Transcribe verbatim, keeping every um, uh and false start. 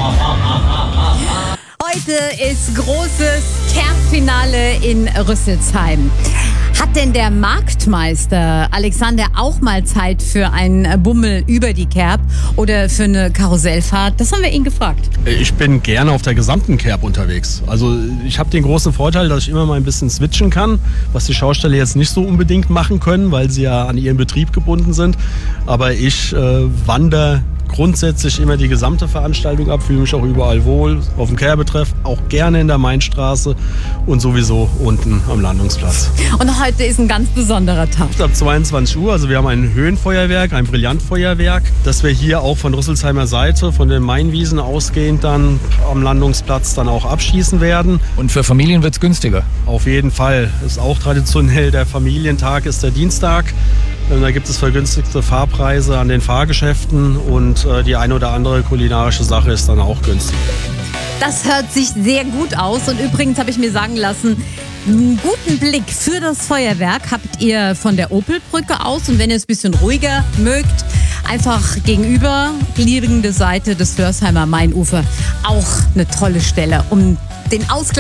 Heute ist großes Kerb-Finale in Rüsselsheim. Hat denn der Marktmeister Alexander auch mal Zeit für einen Bummel über die Kerb oder für eine Karussellfahrt? Das haben wir ihn gefragt. Ich bin gerne auf der gesamten Kerb unterwegs. Also ich habe den großen Vorteil, dass ich immer mal ein bisschen switchen kann, was die Schausteller jetzt nicht so unbedingt machen können, weil sie ja an ihren Betrieb gebunden sind. Aber ich äh, wandere grundsätzlich immer die gesamte Veranstaltung ab, fühle mich auch überall wohl, auf dem Kerbetreff, auch gerne in der Mainstraße und sowieso unten am Landungsplatz. Und heute ist ein ganz besonderer Tag. Ab zweiundzwanzig Uhr, also wir haben ein Höhenfeuerwerk, ein Brillantfeuerwerk, das wir hier auch von Rüsselsheimer Seite, von den Mainwiesen ausgehend dann am Landungsplatz dann auch abschießen werden. Und für Familien wird es günstiger? Auf jeden Fall. Ist auch traditionell, der Familientag ist der Dienstag. Da gibt es vergünstigte Fahrpreise an den Fahrgeschäften und äh, die eine oder andere kulinarische Sache ist dann auch günstig. Das hört sich sehr gut aus und übrigens habe ich mir sagen lassen, einen guten Blick für das Feuerwerk habt ihr von der Opelbrücke aus und wenn ihr es ein bisschen ruhiger mögt, einfach gegenüber liegende Seite des Dörsheimer Mainufer. Auch eine tolle Stelle, um den Ausgleich